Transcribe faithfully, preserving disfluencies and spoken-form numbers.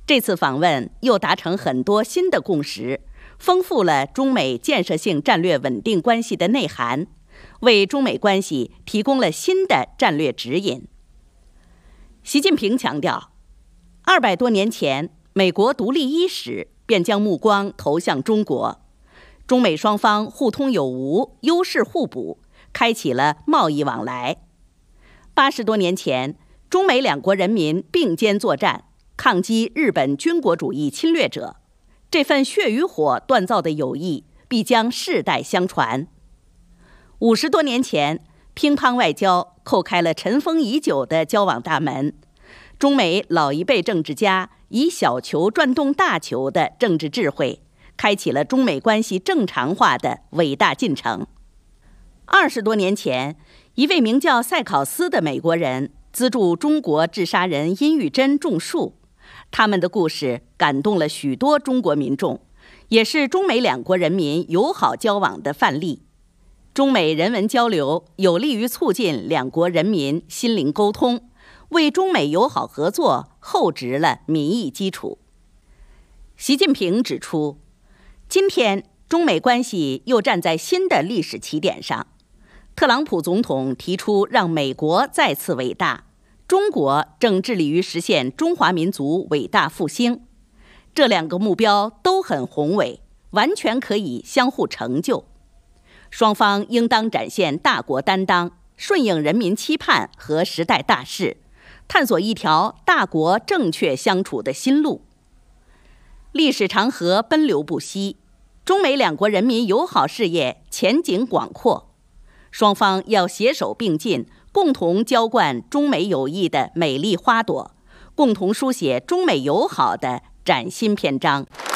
这次访问又达成很多新的共识，丰富了中美建设性战略稳定关系的内涵，为中美关系提供了新的战略指引。习近平强调，二百多年前，美国独立伊始便将目光投向中国，中美双方互通有无，优势互补，开启了贸易往来。八十多年前，中美两国人民并肩作战，抗击日本军国主义侵略者，这份血与火锻造的友谊必将世代相传。五十多年前，乒乓外交叩开了尘封已久的交往大门，中美老一辈政治家以小球转动大球的政治智慧，开启了中美关系正常化的伟大进程。二十多年前，一位名叫塞考斯的美国人资助中国治沙人殷玉珍种树，他们的故事感动了许多中国民众，也是中美两国人民友好交往的范例。中美人文交流有利于促进两国人民心灵沟通，为中美友好合作厚植了民意基础。习近平指出，今天中美关系又站在新的历史起点上。特朗普总统提出让美国再次伟大，中国正致力于实现中华民族伟大复兴。这两个目标都很宏伟，完全可以相互成就。双方应当展现大国担当，顺应人民期盼和时代大势，探索一条大国正确相处的新路。历史长河奔流不息，中美两国人民友好事业前景广阔，双方要携手并进，共同浇灌中美友谊的美丽花朵，共同书写中美友好的崭新篇章。